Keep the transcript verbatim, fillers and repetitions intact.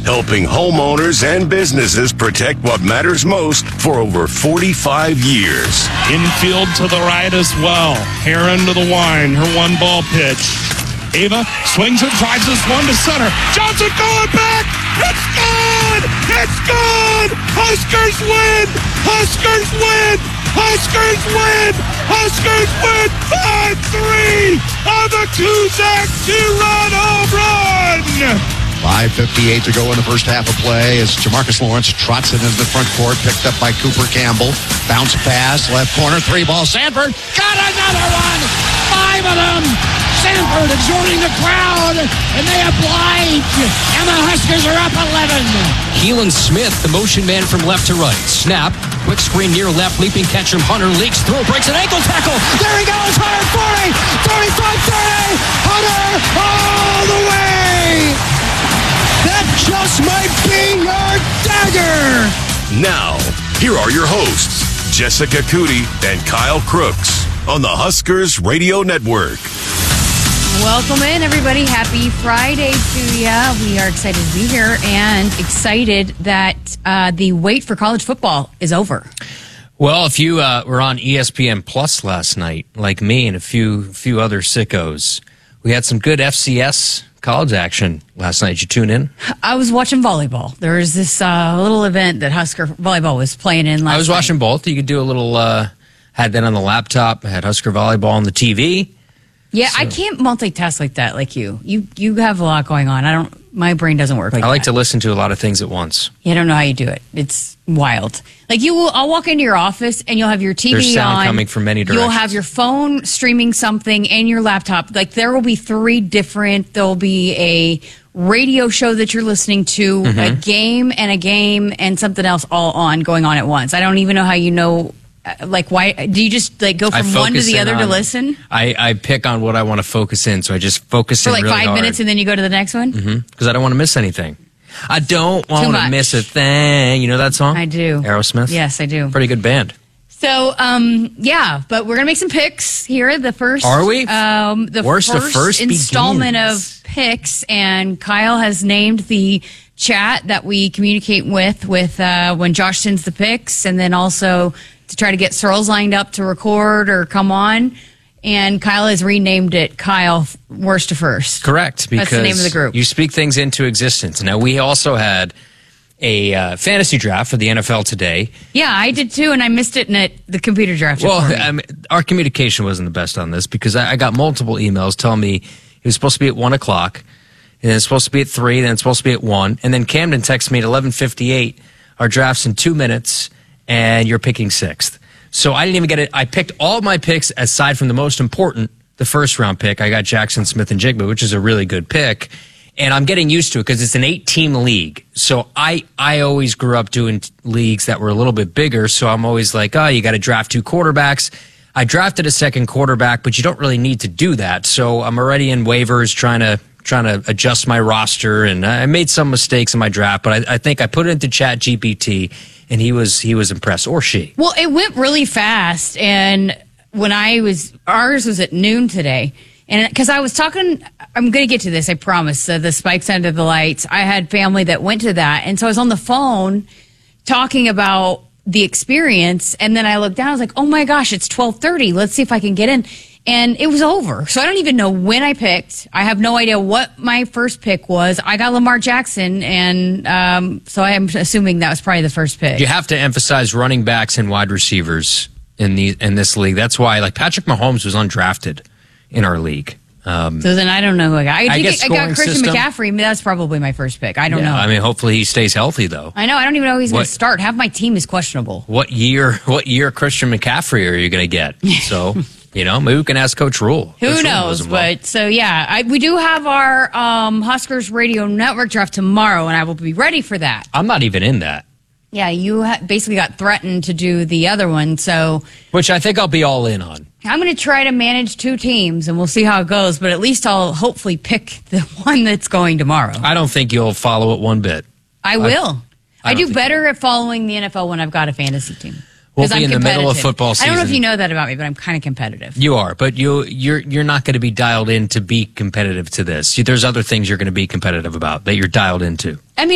helping homeowners and businesses protect what matters most for over forty-five years. Infield to the right as well. Heron to the wine, her one ball pitch. Ava swings and drives this one to center. Johnson going back. It's good. It's good. Huskers win. Huskers win. Huskers win. Huskers win five three on the Kuzak two-run home run. five fifty-eight to go in the first half of play as Jamarcus Lawrence trots it into the front court, picked up by Cooper Campbell. Bounce pass, left corner, three ball. Sanford got another one. Five of them. Sanford exhorting the crowd, and they oblige. And the Huskers are up eleven. Keelan Smith, the motion man from left to right. Snap. Quick screen near left. Leaping catch from Hunter. Leaks through. Breaks an ankle tackle. There he goes. Hunter forty. thirty-five thirty. Hunter all the way. That just might be your dagger. Now, here are your hosts, Jessica Cootie and Kyle Crooks on the Huskers Radio Network. Welcome in, everybody. Happy Friday to ya. We are excited to be here and excited that uh, the wait for college football is over. Well, if you uh, were on E S P N Plus last night, like me and a few few other sickos, we had some good F C S college action last night. Did you tune in? I was watching volleyball. There was this uh, little event that Husker volleyball was playing in last night. I was watching night. both. You could do a little, uh, had that on the laptop, had Husker volleyball on the T V. Yeah, So- I can't multitask like that, like you. You you have a lot going on. I don't. My brain doesn't work like that. I like to listen to a lot of things at once. Yeah, I don't know how you do it. It's wild. Like you will, I'll walk into your office and you'll have your T V There's sound on. coming from many You'll directions. have your phone streaming something and your laptop. Like there will be three different. There'll be a radio show that you're listening to, Mm-hmm. a game and a game and something else all on going on at once. I don't even know how you know. uh, Like why do you just like go I from one to focus the in other to on- listen I, I pick on what I want to focus in, so I just focus for in like really five hard. minutes and then you go to the next one? Mm-hmm. Because I don't want to miss anything. I don't want to much. miss a thing. You know that song? I do. Aerosmith? Yes, I do. Pretty good band. So, um, yeah, but we're gonna make some picks here. The first, Are we? Um, the Worst first, the first installment begins. of picks, and Kyle has named the chat that we communicate with with uh, when Josh sends the picks, and then also to try to get Searles lined up to record or come on. And Kyle has renamed it Kyle Worst to First. Correct. Because That's the name of the group. You speak things into existence. Now, we also had a uh, fantasy draft for the N F L today. Yeah, I did too, and I missed it, and it, the computer drafted Well, for me. I mean, our communication wasn't the best on this because I, I got multiple emails telling me it was supposed to be at one o'clock, and it's supposed to be at three, then it's supposed to be at one, and then Camden texted me at eleven fifty-eight. Our draft's in two minutes, and you're picking sixth. So I didn't even get it. I picked all of my picks aside from the most important, the first round pick. I got Jackson Smith and Jigba, which is a really good pick. And I'm getting used to it because it's an eight-team league. So I, I always grew up doing t- leagues that were a little bit bigger. So I'm always like, oh, you got to draft two quarterbacks. I drafted a second quarterback, but you don't really need to do that. So I'm already in waivers trying to trying to adjust my roster. And I made some mistakes in my draft, but I, I think I put it into Chat G P T, and he was he was impressed, or she. Well, it went really fast, and when I was, ours was at noon today, and because I was talking, I'm going to get to this, I promise, uh, the Spikes Under the Lights. I had family that went to that, and so I was on the phone talking about the experience, and then I looked down, I was like, oh my gosh, it's twelve thirty, let's see if I can get in. And it was over. So I don't even know when I picked. I have no idea what my first pick was. I got Lamar Jackson, and um, so I am assuming that was probably the first pick. You have to emphasize running backs and wide receivers in the in this league. That's why, like, Patrick Mahomes was undrafted in our league. Um, So then I don't know who I got. I, I did guess get, I got scoring Christian system. McCaffrey. but That's probably my first pick. I don't yeah, know. I mean, hopefully he stays healthy, though. I know. I don't even know who he's going What- to start. Half my team is questionable. What year? What year Christian McCaffrey are you going to get? So, you know, maybe we can ask Coach Rule. Who Coach Rule knows? him well. But so yeah, I, we do have our um, Huskers Radio Network draft tomorrow, and I will be ready for that. I'm not even in that, Yeah, you ha- basically got threatened to do the other one, so which I think I'll be all in on. I'm going to try to manage two teams, and we'll see how it goes. But at least I'll hopefully pick the one that's going tomorrow. I don't think you'll follow it one bit. I will. I I, don't do think better at following the N F L when I've got a fantasy team. We'll 'Cause be I'm in the middle of competitive. football I don't know if season. you know that about me, but I'm kind of competitive. You are, but you you're you're not going to be dialed in to be competitive to this. There's other things you're going to be competitive about that you're dialed into. I mean,